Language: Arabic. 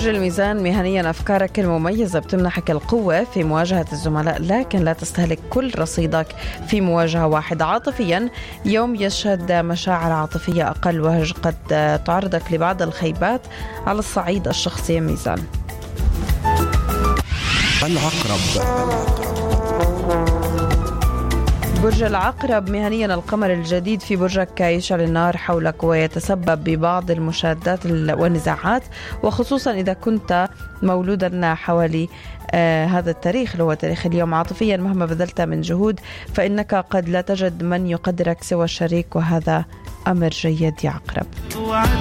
برج الميزان، مهنيا أفكارك المميزة بتمنحك القوة في مواجهة الزملاء، لكن لا تستهلك كل رصيدك في مواجهة واحدة. عاطفيا يوم يشهد مشاعر عاطفية أقل، وهج قد تعرضك لبعض الخيبات على الصعيد الشخصي ميزان. العقرب. برج العقرب، مهنيا القمر الجديد في برجك يشعل النار حولك ويتسبب ببعض المشادات والنزاعات، وخصوصا إذا كنت مولودا حوالي هذا التاريخ اللي هو تاريخ اليوم. عاطفيا مهما بذلت من جهود فإنك قد لا تجد من يقدرك سوى الشريك، وهذا أمر جيد يا عقرب.